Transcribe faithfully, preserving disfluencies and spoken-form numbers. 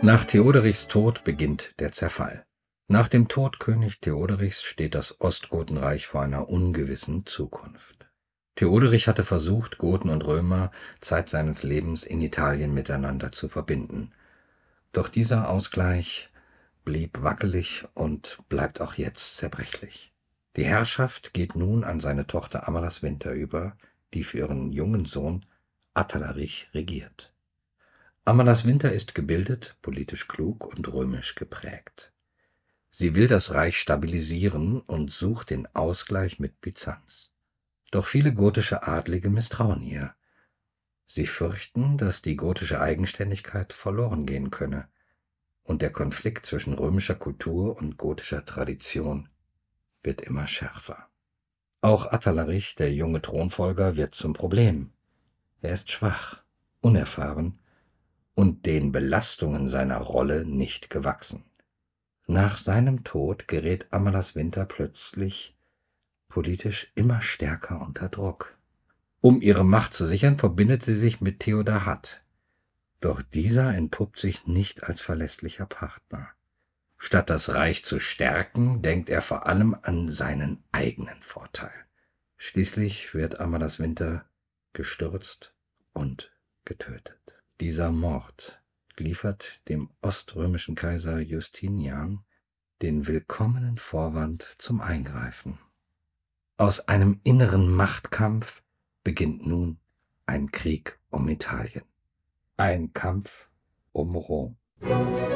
Nach Theoderichs Tod beginnt der Zerfall. Nach dem Tod König Theoderichs steht das Ostgotenreich vor einer ungewissen Zukunft. Theoderich hatte versucht, Goten und Römer Zeit seines Lebens in Italien miteinander zu verbinden. Doch dieser Ausgleich blieb wackelig und bleibt auch jetzt zerbrechlich. Die Herrschaft geht nun an seine Tochter Amalasuentha über, die für ihren jungen Sohn Atalarich regiert. Amalasuentha ist gebildet, politisch klug und römisch geprägt. Sie will das Reich stabilisieren und sucht den Ausgleich mit Byzanz. Doch viele gotische Adlige misstrauen ihr. Sie fürchten, dass die gotische Eigenständigkeit verloren gehen könne und der Konflikt zwischen römischer Kultur und gotischer Tradition wird immer schärfer. Auch Atalarich, der junge Thronfolger, wird zum Problem. Er ist schwach, unerfahren und den Belastungen seiner Rolle nicht gewachsen. Nach seinem Tod gerät Amalasuentha plötzlich politisch immer stärker unter Druck. Um ihre Macht zu sichern, verbindet sie sich mit Theodahat. Doch dieser entpuppt sich nicht als verlässlicher Partner. Statt das Reich zu stärken, denkt er vor allem an seinen eigenen Vorteil. Schließlich wird Amalasuentha gestürzt und getötet. Dieser Mord liefert dem oströmischen Kaiser Justinian den willkommenen Vorwand zum Eingreifen. Aus einem inneren Machtkampf beginnt nun ein Krieg um Italien. Ein Kampf um Rom.